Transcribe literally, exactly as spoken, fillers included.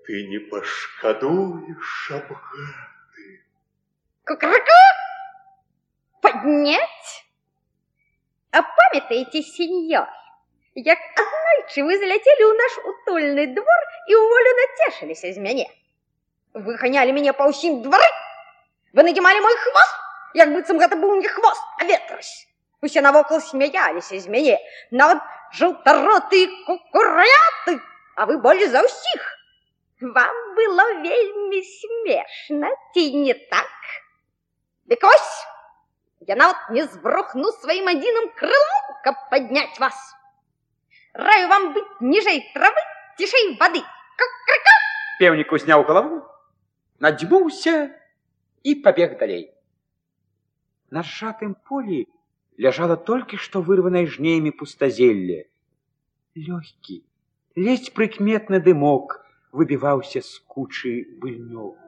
ты не пошкодуешь абгаты. Кукареку! Поднять? А памятаете, сеньор, як однойчы вы залетели у наш утульный двор и уволю натешились из меня. Вы гоняли меня по усім дворы, вы надимали мой хвост, як быццам гэта быў не хвост, а ветрась. Усе навокал смяялись из мяне, нават жаўтароты и кукуряты, а вы больше за ўсіх. Вам было вельмі смешно, ці не так? Дык ось, я нават не збрухну своим одиным крылом, каб поднять вас. Раю вам быть ниже травы, тишей воды. Ка-ка-ка! Певник уснял голову, надзьмуўся и побег далей. На сжатым поле лежало только что вырванное жнеями пустозелье. Легкий, ледь прикметный дымок выбивался с кучи быльнёў.